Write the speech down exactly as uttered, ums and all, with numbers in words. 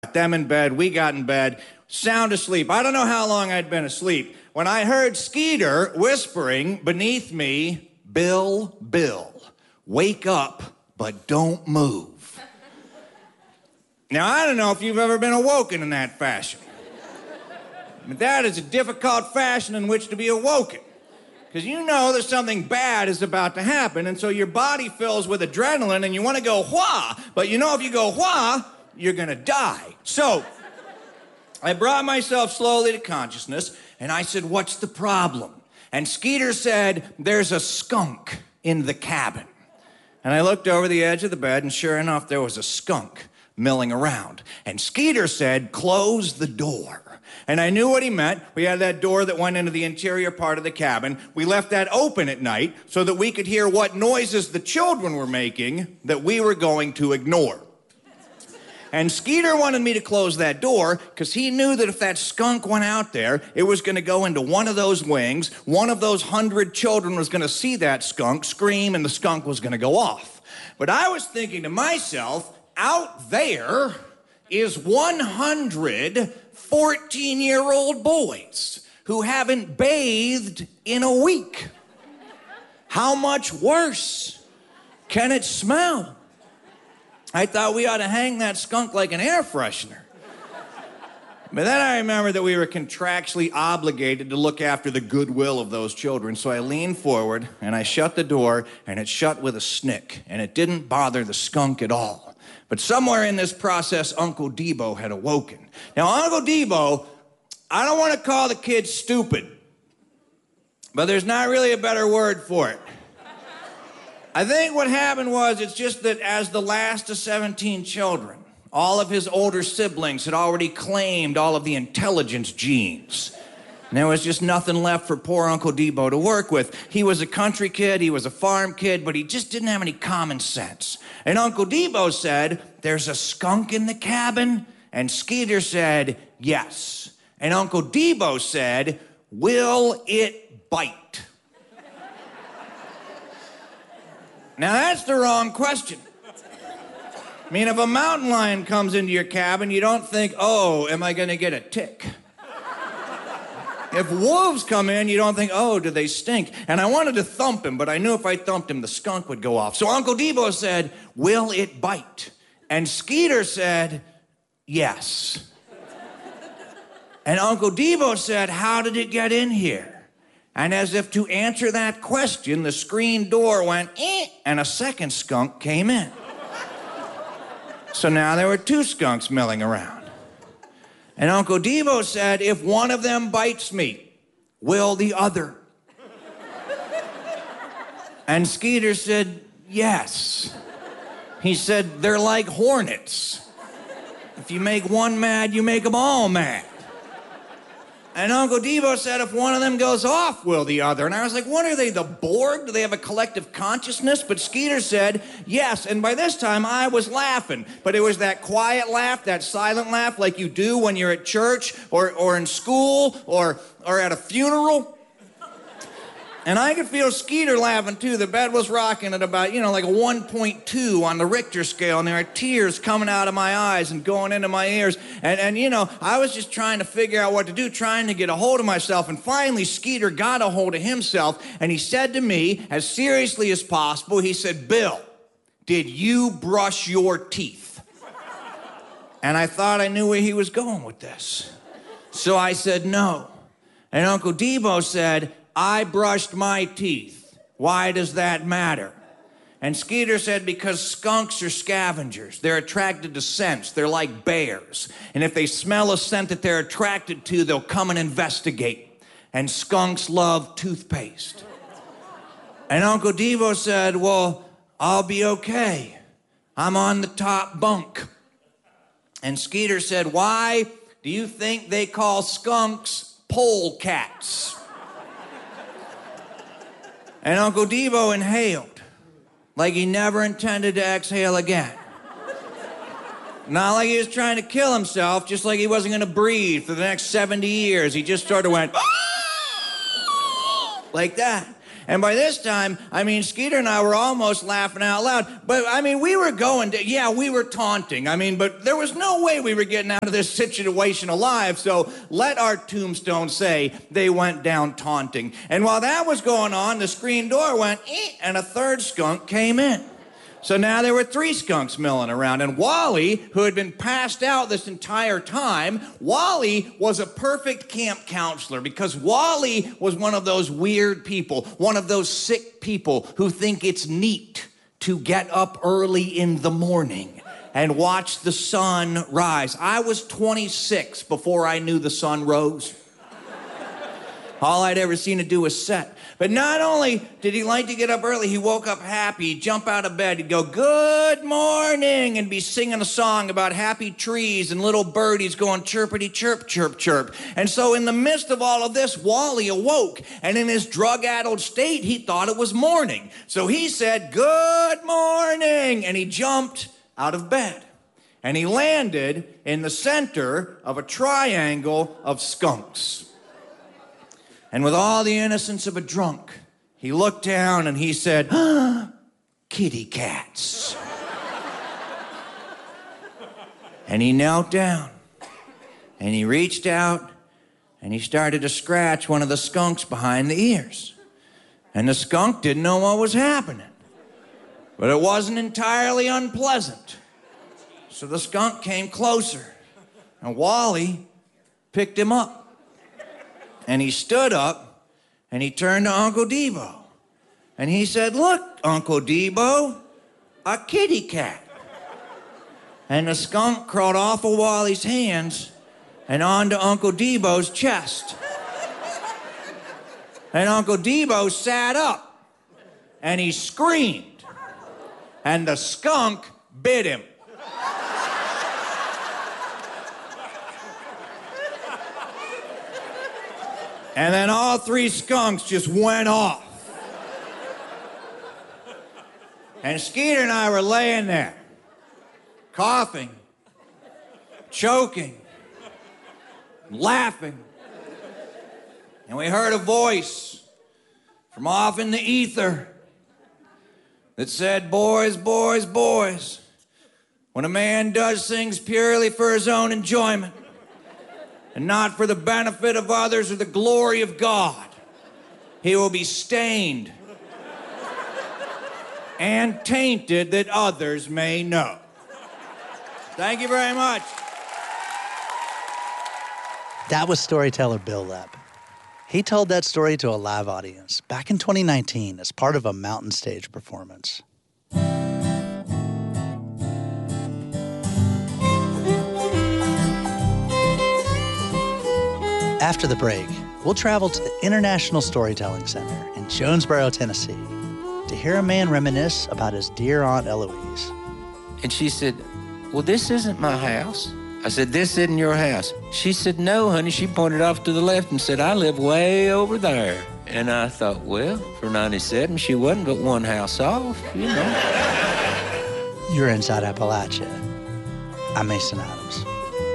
Them in bed, we got in bed, sound asleep. I don't know how long I'd been asleep when I heard Skeeter whispering beneath me, "Bill, Bill, wake up, but don't move." Now, I don't know if you've ever been awoken in that fashion. But that is a difficult fashion in which to be awoken. Because you know that something bad is about to happen, and so your body fills with adrenaline, and you want to go wha, but you know if you go wha, you're gonna die. So, I brought myself slowly to consciousness, and I said, "What's the problem?" And Skeeter said, "There's a skunk in the cabin." And I looked over the edge of the bed, and sure enough, there was a skunk milling around. And Skeeter said, "Close the door." And I knew what he meant. We had that door that went into the interior part of the cabin. We left that open at night so that we could hear what noises the children were making that we were going to ignore. And Skeeter wanted me to close that door because he knew that if that skunk went out there, it was going to go into one of those wings. One of those hundred children was going to see that skunk, scream, and the skunk was going to go off. But I was thinking to myself, out there is one hundred fourteen-year-old boys who haven't bathed in a week. How much worse can it smell? I thought we ought to hang that skunk like an air freshener. But then I remembered that we were contractually obligated to look after the goodwill of those children, so I leaned forward and I shut the door, and it shut with a snick, and it didn't bother the skunk at all. But somewhere in this process, Uncle Debo had awoken. Now, Uncle Debo, I don't want to call the kid stupid, but there's not really a better word for it. I think what happened was, it's just that as the last of seventeen children, all of his older siblings had already claimed all of the intelligence genes. And there was just nothing left for poor Uncle Debo to work with. He was a country kid, he was a farm kid, but he just didn't have any common sense. And Uncle Debo said, "There's a skunk in the cabin?" And Skeeter said, "Yes." And Uncle Debo said, "Will it bite?" Now, that's the wrong question. I mean, if a mountain lion comes into your cabin, you don't think, "Oh, am I going to get a tick?" If wolves come in, you don't think, "Oh, do they stink?" And I wanted to thump him, but I knew if I thumped him, the skunk would go off. So Uncle Debo said, "Will it bite?" And Skeeter said, "Yes." And Uncle Debo said, "How did it get in here?" And as if to answer that question, the screen door went, eh, and a second skunk came in. So now there were two skunks milling around. And Uncle Debo said, "If one of them bites me, will the other?" And Skeeter said, "Yes." He said, "They're like hornets. If you make one mad, you make them all mad." And Uncle Debo said, "If one of them goes off, will the other?" And I was like, what are they, the Borg? Do they have a collective consciousness? But Skeeter said, "Yes." And by this time, I was laughing. But it was that quiet laugh, that silent laugh like you do when you're at church or, or in school or, or at a funeral. And I could feel Skeeter laughing, too. The bed was rocking at about, you know, like a one point two on the Richter scale, and there are tears coming out of my eyes and going into my ears. And, and, you know, I was just trying to figure out what to do, trying to get a hold of myself. And finally, Skeeter got a hold of himself, and he said to me, as seriously as possible, he said, "Bill, did you brush your teeth?" And I thought I knew where he was going with this. So I said, "No." And Uncle Debo said, "I brushed my teeth. Why does that matter?" And Skeeter said, "Because skunks are scavengers. They're attracted to scents. They're like bears. And if they smell a scent that they're attracted to, they'll come and investigate. And skunks love toothpaste." And Uncle Debo said, "Well, I'll be okay. I'm on the top bunk." And Skeeter said, "Why do you think they call skunks polecats?" And Uncle Debo inhaled like he never intended to exhale again. Not like he was trying to kill himself, just like he wasn't going to breathe for the next seventy years. He just sort of went like that. And by this time, I mean, Skeeter and I were almost laughing out loud. But, I mean, we were going to, yeah, we were taunting. I mean, but there was no way we were getting out of this situation alive. So let our tombstone say they went down taunting. And while that was going on, the screen door went, eh, and a third skunk came in. So now there were three skunks milling around, and Wally, who had been passed out this entire time, Wally was a perfect camp counselor because Wally was one of those weird people, one of those sick people who think it's neat to get up early in the morning and watch the sun rise. I was twenty-six before I knew the sun rose. All I'd ever seen it do was set. But not only did he like to get up early, he woke up happy. He'd jump out of bed. He'd go, good morning, and be singing a song about happy trees and little birdies going chirpity chirp, chirp, chirp. And so in the midst of all of this, Wally awoke. And in his drug-addled state, he thought it was morning. So he said, good morning, and he jumped out of bed. And he landed in the center of a triangle of skunks. And with all the innocence of a drunk, he looked down and he said, ah, kitty cats. And he knelt down and he reached out and he started to scratch one of the skunks behind the ears. And the skunk didn't know what was happening, but it wasn't entirely unpleasant. So the skunk came closer and Wally picked him up. And he stood up, and he turned to Uncle Debo. And he said, look, Uncle Debo, a kitty cat. And the skunk crawled off of Wally's hands and onto Uncle Debo's chest. And Uncle Debo sat up, and he screamed. And the skunk bit him. And then all three skunks just went off. And Skeeter and I were laying there, coughing, choking, laughing. And we heard a voice from off in the ether that said, boys, boys, boys, when a man does things purely for his own enjoyment, and not for the benefit of others or the glory of God, he will be stained and tainted that others may know. Thank you very much. That was storyteller Bill Lepp. He told that story to a live audience back in twenty nineteen as part of a Mountain Stage performance. After the break, we'll travel to the International Storytelling Center in Jonesboro, Tennessee, to hear a man reminisce about his dear Aunt Eloise. And she said, well, this isn't my house. I said, this isn't your house. She said, no, honey. She pointed off to the left and said, I live way over there. And I thought, well, for ninety-seven, she wasn't but one house off, you know. You're Inside Appalachia. I'm Mason Adams.